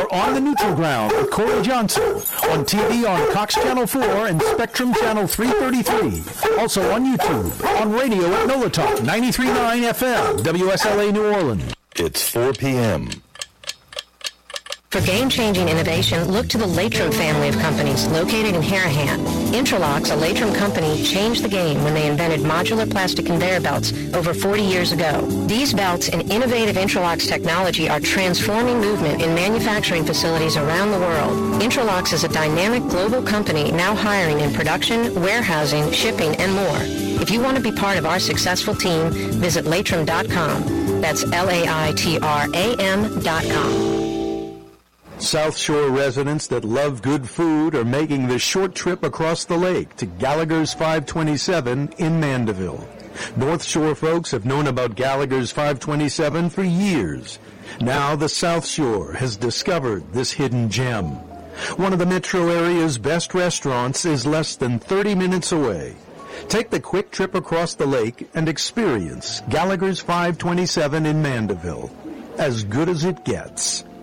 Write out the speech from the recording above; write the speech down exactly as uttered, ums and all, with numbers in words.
for On the Neutral Ground with Corey Johnson on T V on Cox Channel four and Spectrum Channel three thirty-three. Also on YouTube, on radio at NOLA Talk ninety-three point nine F M, W S L A New Orleans. It's four p.m. For game-changing innovation, look to the Latrim family of companies located in Harahan. Intralox, a Latrim company, changed the game when they invented modular plastic conveyor belts over forty years ago. These belts and innovative Intralox technology are transforming movement in manufacturing facilities around the world. Intralox is a dynamic global company now hiring in production, warehousing, shipping, and more. If you want to be part of our successful team, visit latrim dot com. That's L A I T R A M dot com. South Shore residents that love good food are making the short trip across the lake to Gallagher's five twenty-seven in Mandeville. North Shore folks have known about Gallagher's five twenty-seven for years. Now the South Shore has discovered this hidden gem. One of the metro area's best restaurants is less than thirty minutes away. Take the quick trip across the lake and experience Gallagher's five twenty-seven in Mandeville. As good as it gets.